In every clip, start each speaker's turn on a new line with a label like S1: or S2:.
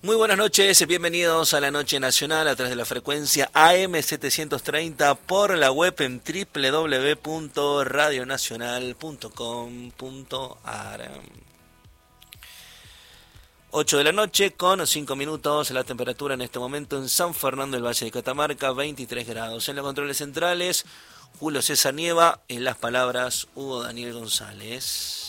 S1: Muy buenas noches, bienvenidos a la Noche Nacional a través de la frecuencia AM730 por la web en www.radionacional.com.ar. 8 de la noche con 5 minutos, la temperatura en este momento en San Fernando del Valle de Catamarca, 23 grados. En los controles centrales, Julio César Nieva, en las palabras, Hugo Daniel González.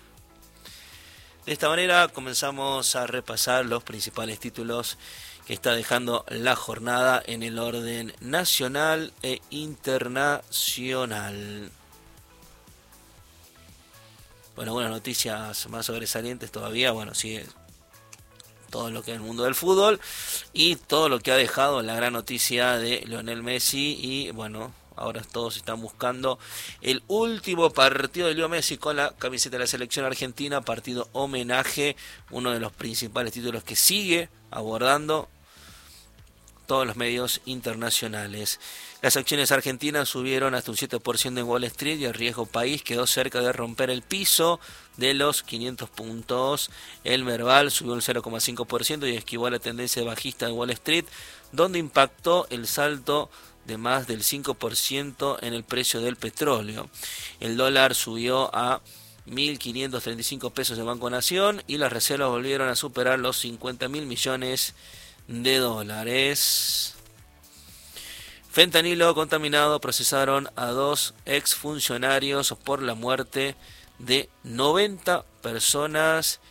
S1: De esta manera comenzamos a repasar los principales títulos que está dejando la jornada en el orden nacional e internacional. Bueno, algunas noticias más sobresalientes todavía, sigue todo lo que es el mundo del fútbol y todo lo que ha dejado la gran noticia de Lionel Messi y ahora todos están buscando el último partido de Leo Messi con la camiseta de la selección argentina, partido homenaje, uno de los principales títulos que sigue abordando todos los medios internacionales. Las acciones argentinas subieron hasta un 7% en Wall Street y el riesgo país quedó cerca de romper el piso de los 500 puntos. El Merval subió un 0,5% y esquivó la tendencia bajista de Wall Street, donde impactó el salto de más del 5% en el precio del petróleo. El dólar subió a 1.535 pesos de Banco Nación y las reservas volvieron a superar los 50.000 millones de dólares. Fentanilo contaminado, procesaron a 2 exfuncionarios por la muerte de 90 personas.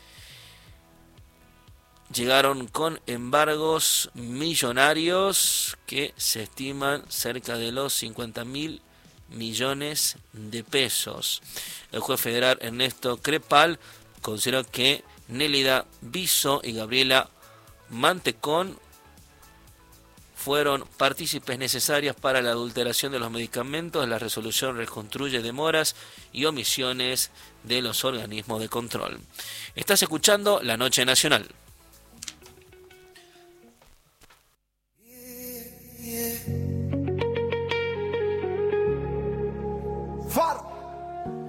S1: Llegaron con embargos millonarios que se estiman cerca de los 50.000 millones de pesos. El juez federal Ernesto Crepal consideró que Nélida Viso y Gabriela Mantecón fueron partícipes necesarias para la adulteración de los medicamentos. La resolución reconstruye demoras y omisiones de los organismos de control. Estás escuchando La Noche Nacional.